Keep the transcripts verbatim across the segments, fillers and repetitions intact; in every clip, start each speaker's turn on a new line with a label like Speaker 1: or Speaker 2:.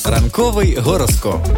Speaker 1: Ранковий гороскоп.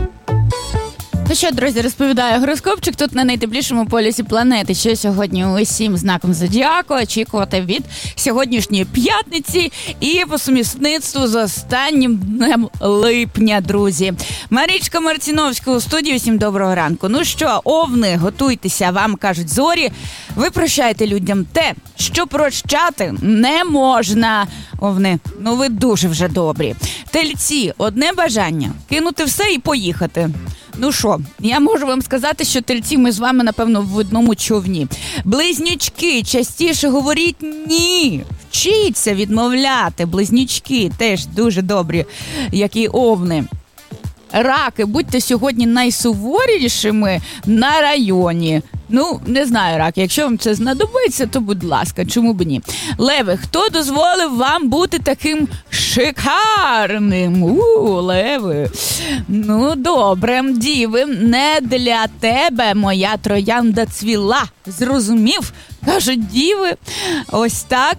Speaker 2: Ну що, друзі, розповідаю гороскопчик тут на найтеплішому полюсі планети, що сьогодні усім знаком зодіаку очікувати від сьогоднішньої п'ятниці і по сумісництву з останнім днем липня, друзі. Марічка Марціновська у студії, усім доброго ранку. Ну що, овни, готуйтеся, вам кажуть зорі, ви прощаєте людям те, що прощати не можна. Овни, ну ви дуже вже добрі. Тельці, одне бажання – кинути все і поїхати. Ну що, я можу вам сказати, що тельці ми з вами, напевно, в одному човні. Близнючки, частіше говоріть «ні». Вчіться відмовляти. Близнючки теж дуже добрі, як і овни. Раки, будьте сьогодні найсуворішими на районі. Ну, не знаю, раки, якщо вам це знадобиться, то будь ласка, чому б ні. Леви, хто дозволив вам бути таким шикарним? У, леви. Ну, добре, діви, не для тебе моя троянда цвіла. Зрозумів? Кажуть діви. Ось так.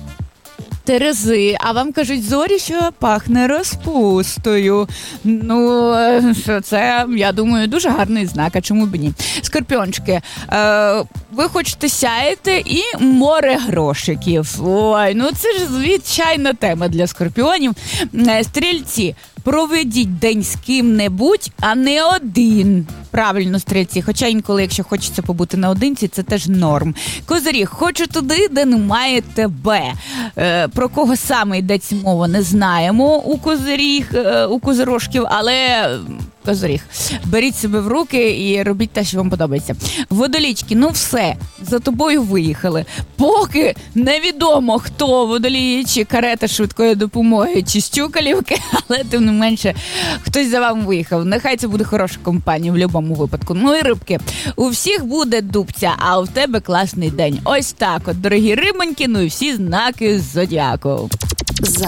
Speaker 2: Терези, а вам кажуть зорі, що пахне розпустою. Ну, що це, я думаю, дуже гарний знак, а чому б ні. Скорпіончики, е, ви хочете сяяти і море грошиків. Ой, ну це ж звичайна тема для скорпіонів. Стрільці, проведіть день з ким-небудь, а не один. Правильно, стрільці, хоча інколи, якщо хочеться побути наодинці, це теж норм. Козиріг, хочу туди, де немає тебе. Е, про кого саме йдеться мова, не знаємо у козиріг, е, у козирожків, але... Козиріг. Беріть себе в руки і робіть те, що вам подобається. Водолічки, ну все, за тобою виїхали. Поки невідомо, хто водолії, чи карета швидкої допомоги, чи Стюкалівки, але тим не менше, хтось за вами виїхав. Нехай це буде хороша компанія в будь-якому випадку. Ну і рибки, у всіх буде дубця, а у тебе класний день. Ось так от, дорогі рибоньки, ну і всі знаки зодіаку.